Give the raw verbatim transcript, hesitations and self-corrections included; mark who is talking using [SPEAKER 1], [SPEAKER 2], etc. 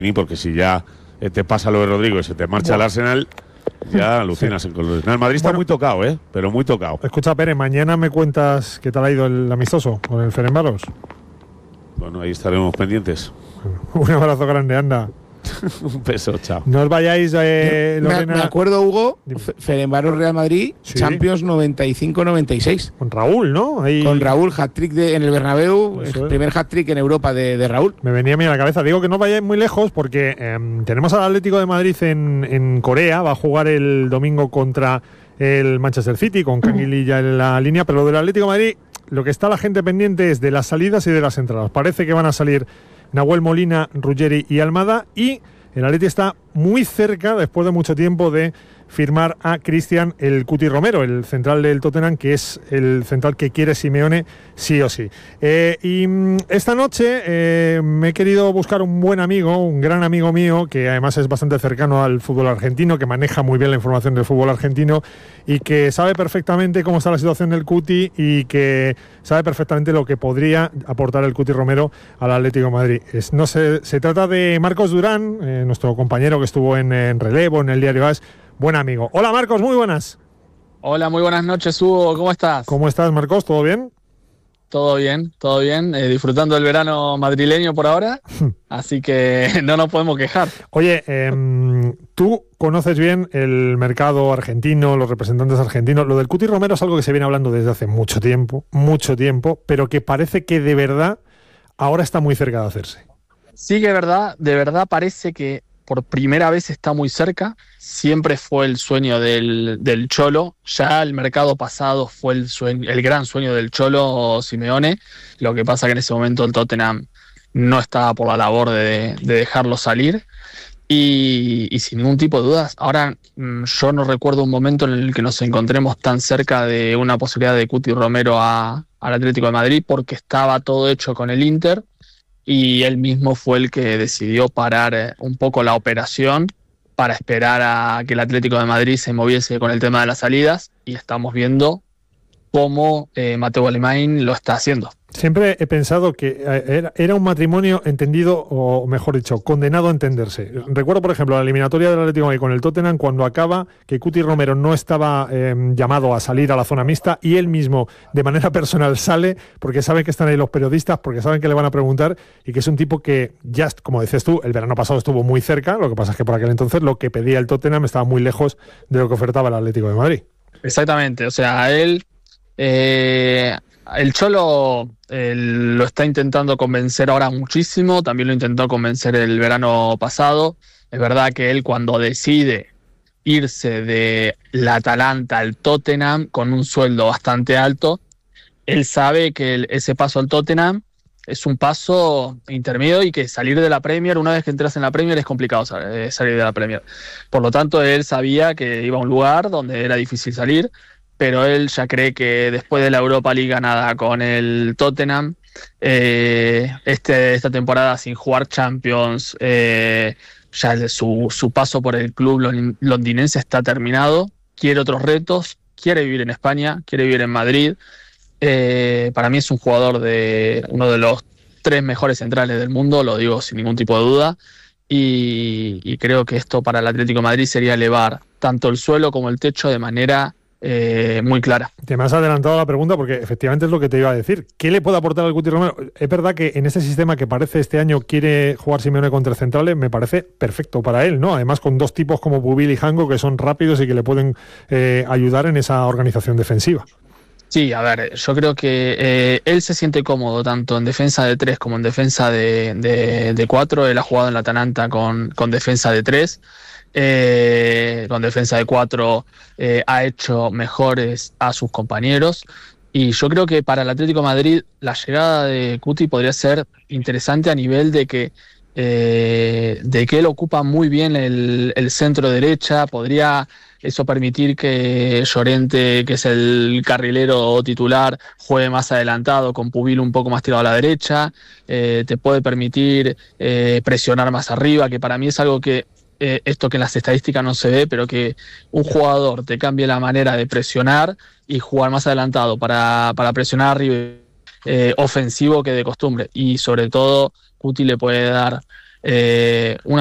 [SPEAKER 1] porque si ya eh, te pasa lo de Rodrigo y se te marcha bueno. el Arsenal, ya alucinas sí. en colores. No, el Madrid está bueno, muy tocado, ¿eh? Pero muy tocado.
[SPEAKER 2] Escucha, Pere, mañana me cuentas qué tal ha ido el amistoso con el Ferencváros.
[SPEAKER 1] Bueno, ahí estaremos pendientes.
[SPEAKER 2] Bueno, un abrazo grande, anda.
[SPEAKER 1] Un beso, chao.
[SPEAKER 2] No os vayáis, eh, Lorena.
[SPEAKER 3] Me, me acuerdo, Hugo, Ferencváros Real Madrid, sí. Champions noventa y cinco noventa y seis.
[SPEAKER 2] Con Raúl, ¿no? Ahí...
[SPEAKER 3] Con Raúl, hat-trick en el Bernabéu, el primer hat-trick en Europa de, de Raúl.
[SPEAKER 2] Me venía a mí a la cabeza. Digo que no vayáis muy lejos porque eh, tenemos al Atlético de Madrid en, en Corea. Va a jugar el domingo contra el Manchester City, con Canguililla en la línea. Pero lo del Atlético de Madrid, lo que está la gente pendiente es de las salidas y de las entradas. Parece que van a salir Nahuel Molina, Ruggeri y Almada, y el Atleti está muy cerca, después de mucho tiempo, de firmar a Cristian el Cuti Romero, el central del Tottenham, que es el central que quiere Simeone sí o sí. Eh, y esta noche eh, me he querido buscar un buen amigo, un gran amigo mío, que además es bastante cercano al fútbol argentino, que maneja muy bien la información del fútbol argentino y que sabe perfectamente cómo está la situación del Cuti y que sabe perfectamente lo que podría aportar el Cuti Romero al Atlético de Madrid. Es, no se, se trata de Marcos Durán, eh, nuestro compañero que estuvo en, en relevo, en el diario AS. Buen amigo. Hola, Marcos, muy buenas.
[SPEAKER 4] Hola, muy buenas noches, Hugo. ¿Cómo estás?
[SPEAKER 2] ¿Cómo estás, Marcos? ¿Todo bien?
[SPEAKER 4] Todo bien, todo bien. Eh, disfrutando del verano madrileño por ahora, así que no nos podemos quejar.
[SPEAKER 2] Oye, eh, tú conoces bien el mercado argentino, los representantes argentinos. Lo del Cuti Romero es algo que se viene hablando desde hace mucho tiempo, mucho tiempo, pero que parece que de verdad ahora está muy cerca de hacerse.
[SPEAKER 4] Sí que de verdad, de verdad parece que por primera vez está muy cerca. Siempre fue el sueño del, del Cholo. Ya el mercado pasado fue el sueño, el gran sueño del Cholo Simeone. Lo que pasa que en ese momento el Tottenham no estaba por la labor de, de dejarlo salir. Y, y sin ningún tipo de dudas. Ahora yo no recuerdo un momento en el que nos encontremos tan cerca de una posibilidad de Cuti Romero a, al Atlético de Madrid, porque estaba todo hecho con el Inter. Y él mismo fue el que decidió parar un poco la operación para esperar a que el Atlético de Madrid se moviese con el tema de las salidas, y estamos viendo cómo eh, Mateu Alemany lo está haciendo.
[SPEAKER 2] Siempre he pensado que era, era un matrimonio entendido, o mejor dicho, condenado a entenderse. Recuerdo, por ejemplo, la eliminatoria del Atlético de Madrid con el Tottenham, cuando acaba, que Cuti Romero no estaba eh, llamado a salir a la zona mixta, y él mismo, de manera personal, sale, porque saben que están ahí los periodistas, porque saben que le van a preguntar, y que es un tipo que, ya, como dices tú, el verano pasado estuvo muy cerca. Lo que pasa es que por aquel entonces lo que pedía el Tottenham estaba muy lejos de lo que ofertaba el Atlético de Madrid.
[SPEAKER 4] Exactamente, o sea, él... Eh... El Cholo eh, lo está intentando convencer ahora muchísimo, también lo intentó convencer el verano pasado. Es verdad que él, cuando decide irse de la Atalanta al Tottenham con un sueldo bastante alto, él sabe que el, ese paso al Tottenham es un paso intermedio, y que salir de la Premier, una vez que entras en la Premier, es complicado salir de la Premier. Por lo tanto, él sabía que iba a un lugar donde era difícil salir, pero él ya cree que después de la Europa League ganada con el Tottenham, eh, este, esta temporada sin jugar Champions, eh, ya su, su paso por el club londinense está terminado. Quiere otros retos, quiere vivir en España, quiere vivir en Madrid. Eh, para mí es un jugador de uno de los tres mejores centrales del mundo, lo digo sin ningún tipo de duda, y, y creo que esto para el Atlético de Madrid sería elevar tanto el suelo como el techo de manera Eh, muy clara.
[SPEAKER 2] Te me has adelantado la pregunta, porque efectivamente es lo que te iba a decir. ¿Qué le puede aportar al Cuti Romero? Es verdad que en este sistema que parece este año quiere jugar Simeone contra centrales, me parece perfecto para él, ¿no? Además, con dos tipos como Bubil y Jango, que son rápidos y que le pueden eh, ayudar en esa organización defensiva.
[SPEAKER 4] Sí, a ver, yo creo que eh, él se siente cómodo tanto en defensa de tres como en defensa de, de, de cuatro. Él ha jugado en la Atalanta con, con defensa de tres. Eh, con defensa de cuatro eh, ha hecho mejores a sus compañeros, y yo creo que para el Atlético de Madrid la llegada de Cuti podría ser interesante a nivel de que eh, de que él ocupa muy bien el, el centro derecha. Podría eso permitir que Llorente, que es el carrilero titular, juegue más adelantado, con Pubil un poco más tirado a la derecha. Eh, te puede permitir eh, presionar más arriba, que para mí es algo que Eh, esto que en las estadísticas no se ve, pero que un jugador te cambie la manera de presionar y jugar más adelantado para, para presionar arriba, eh, ofensivo que de costumbre. Y sobre todo, Cuti le puede dar eh, una